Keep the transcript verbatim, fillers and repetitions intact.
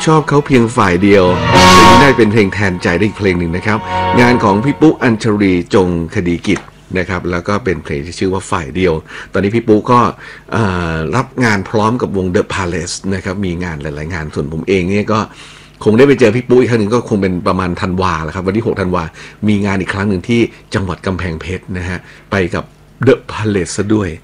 ชอบเขาเพียงฝ่ายเดียวเพลงนี้ได้เป็นเพลงแทนใจได้อีกเพลงหนึ่งนะครับงานของพี่ปุ๊อัญชรีจงคดีกิจนะครับแล้วก็เป็นเพลงที่ชื่อว่าฝ่ายเดียวตอนนี้พี่ปุ๊ก็รับงานพร้อมกับวง The Palace นะครับมีงานหลายๆงานส่วนผมเองเนี่ยก็คงได้ไปเจอพี่ปุ๊อีกครั้งหนึ่งก็คงเป็นประมาณธันวาแหละครับวันที่หกธันวามีงานอีกครั้งหนึ่งที่จังหวัดกำแพงเพชรนะฮะไปกับ The Palace ซะด้วย